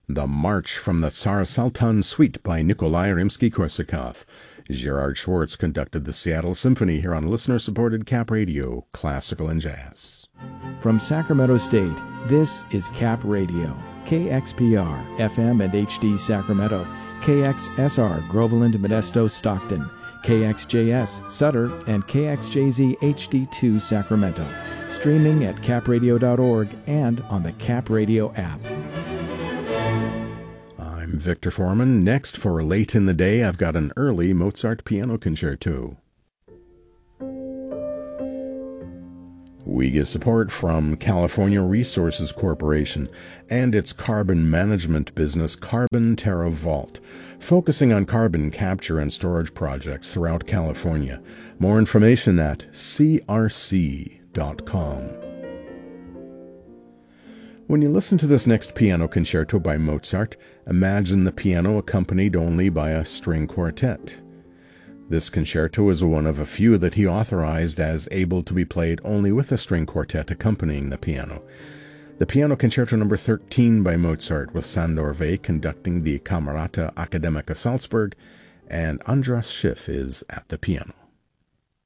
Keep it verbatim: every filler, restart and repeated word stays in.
The March from the Tsar Sultan Suite by Nikolai Rimsky-Korsakov. Gerard Schwartz conducted the Seattle Symphony here on listener-supported Cap Radio, Classical and Jazz. From Sacramento State, this is Cap Radio, K X P R, F M and H D Sacramento, K X S R, Groveland, Modesto, Stockton, K X J S, Sutter, and K X J Z H D two, Sacramento. Streaming at cap radio dot org and on the Cap Radio app. I'm Victor Foreman. Next, for late in the day, I've got an early Mozart piano concerto. We get support from California Resources Corporation and its carbon management business, Carbon Terra Vault, focusing on carbon capture and storage projects throughout California. More information at c r c dot com. When you listen to this next piano concerto by Mozart, imagine the piano accompanied only by a string quartet. This concerto is one of a few that he authorized as able to be played only with a string quartet accompanying the piano. The Piano Concerto number thirteen by Mozart, with Sandor Wey conducting the Camerata Academica Salzburg, and Andras Schiff is at the piano.